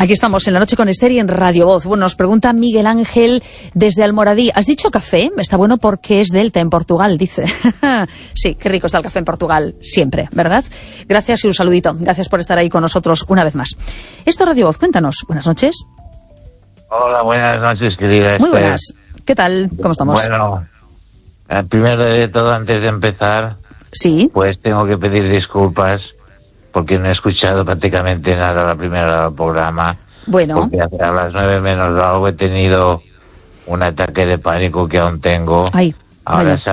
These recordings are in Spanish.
Aquí estamos en La Noche con Esther y en Radio Voz. Bueno, nos pregunta Miguel Ángel desde Almoradí. ¿Has dicho café? Está bueno porque es Delta en Portugal, dice. Sí, qué rico está el café en Portugal, siempre, ¿verdad? Gracias y un saludito. Gracias por estar ahí con nosotros una vez más. Esto es Radio Voz, cuéntanos. Buenas noches. Hola, buenas noches, querida Esther. Muy buenas. ¿Qué tal? ¿Cómo estamos? Bueno, primero de todo, antes de empezar, sí, pues tengo que pedir disculpas porque no he escuchado prácticamente nada la primera hora del programa. Bueno. Porque a las 9 menos algo he tenido un ataque de pánico que aún tengo. Ay, ahora vaya.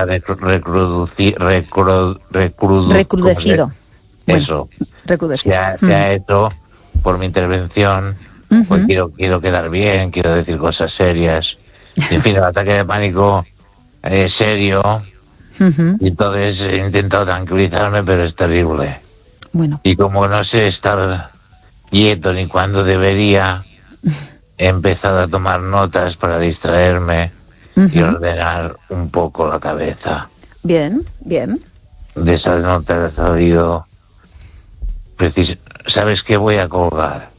se ha recrudecido. Eso. Bueno, recrudecido. Se ha hecho por mi intervención. Pues quiero quedar bien, quiero decir cosas serias. Y, en fin, el ataque de pánico es serio. Y entonces he intentado tranquilizarme, pero es terrible. Bueno. Y como no sé estar quieto ni cuándo debería, he empezado a tomar notas para distraerme y ordenar un poco la cabeza. Bien, bien. De esas notas ha salido... ¿Sabes qué? Voy a colgar.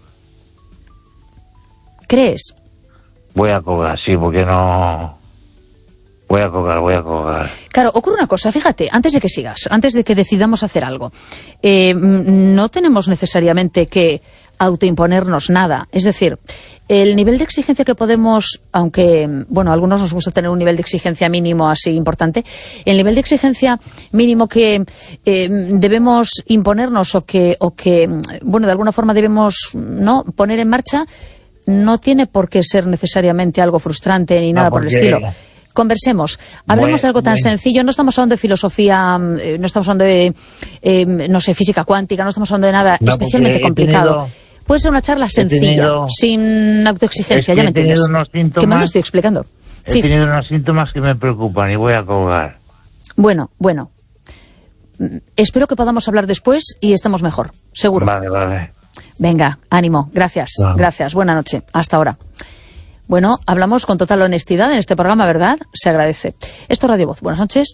¿Crees? Voy a colgar, sí, porque no... Voy a colgar. Claro, ocurre una cosa, fíjate, antes de que sigas, antes de que decidamos hacer algo, no tenemos necesariamente que autoimponernos nada. Es decir, el nivel de exigencia que podemos, aunque, bueno, a algunos nos gusta tener un nivel de exigencia mínimo así importante, el nivel de exigencia mínimo que debemos imponernos o que, bueno, de alguna forma debemos no poner en marcha, no tiene por qué ser necesariamente algo frustrante ni nada por el estilo. Conversemos, hablemos de algo tan sencillo, no estamos hablando de filosofía, no estamos hablando de, no sé, física cuántica, no estamos hablando de nada especialmente complicado. Puede ser una charla sencilla, sin autoexigencia, ya me entiendes. Que me lo estoy explicando. He tenido unos síntomas que me preocupan y voy a colgar. Bueno, espero que podamos hablar después y estemos mejor, seguro. Vale. Venga, ánimo, gracias, buena noche, hasta ahora. Bueno, hablamos con total honestidad en este programa, ¿verdad? Se agradece. Esto es Radio Voz. Buenas noches.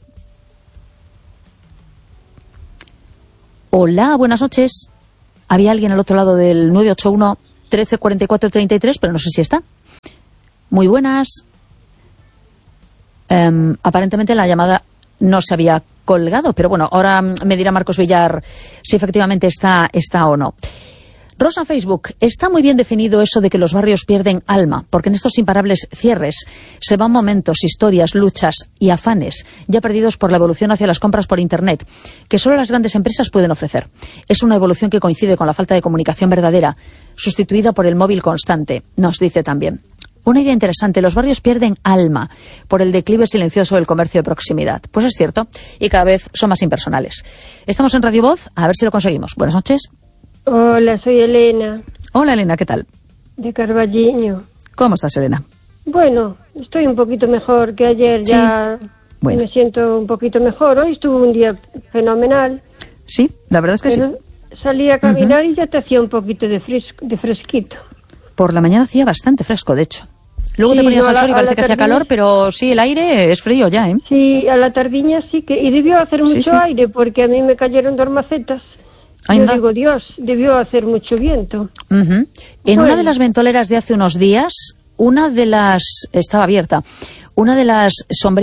Hola, buenas noches. Había alguien al otro lado del 981 1344 33, pero no sé si está. Muy buenas. Aparentemente la llamada no se había colgado, pero bueno, ahora me dirá Marcos Villar si efectivamente está o no. Rosa Facebook, está muy bien definido eso de que los barrios pierden alma, porque en estos imparables cierres se van momentos, historias, luchas y afanes ya perdidos por la evolución hacia las compras por Internet, que solo las grandes empresas pueden ofrecer. Es una evolución que coincide con la falta de comunicación verdadera, sustituida por el móvil constante, nos dice también. Una idea interesante, los barrios pierden alma por el declive silencioso del comercio de proximidad. Pues es cierto, y cada vez son más impersonales. Estamos en Radio Voz, a ver si lo conseguimos. Buenas noches. Hola, soy Elena. Hola, Elena, ¿qué tal? De Carballiño. ¿Cómo estás, Elena? Bueno, estoy un poquito mejor que ayer, sí. Ya bueno. Me siento un poquito mejor. Hoy estuvo un día fenomenal. Sí, la verdad es que pero sí. Salí a caminar y ya te hacía un poquito de fresquito. Por la mañana hacía bastante fresco, de hecho. Luego sí, te ponías al sol y parece que hacía calor, pero sí, el aire es frío ya, ¿eh? Sí, a la tardiña sí que... Y debió hacer mucho aire, porque a mí me cayeron dormacetas. Yo digo, Dios, debió hacer mucho viento. En una de las ventoleras de hace unos días, estaba abierta, una de las sombrillas